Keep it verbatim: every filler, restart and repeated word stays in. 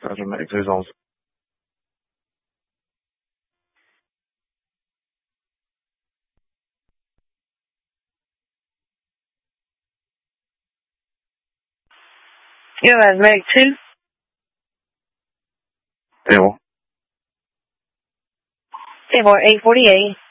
Dat is een exhaust. You have make two? Table. Table eight forty-eight.